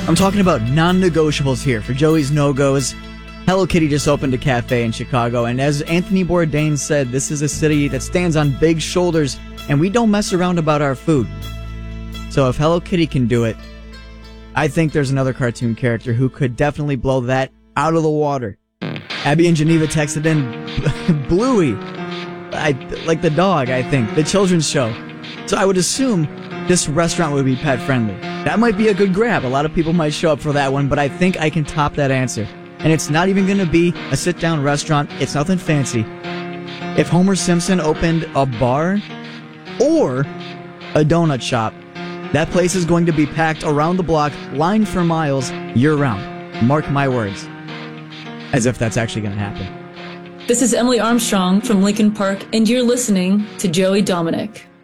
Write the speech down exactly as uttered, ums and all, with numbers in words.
I'm talking about non-negotiables here for Joey's No-Go's. Hello Kitty just opened a cafe in Chicago, and as Anthony Bourdain said, this is a city that stands on big shoulders, and we don't mess around about our food. So if Hello Kitty can do it, I think there's another cartoon character who could definitely blow that out of the water. Abby in Geneva texted in Bluey, I, like the dog, I think, the children's show. So I would assume this restaurant would be pet-friendly. That might be a good grab. A lot of people might show up for that one, but I think I can top that answer. And it's not even going to be a sit-down restaurant. It's nothing fancy. If Homer Simpson opened a bar or a donut shop, that place is going to be packed around the block, lined for miles, year-round. Mark my words. As if that's actually going to happen. This is Emily Armstrong from Lincoln Park, and you're listening to Joey Dominic.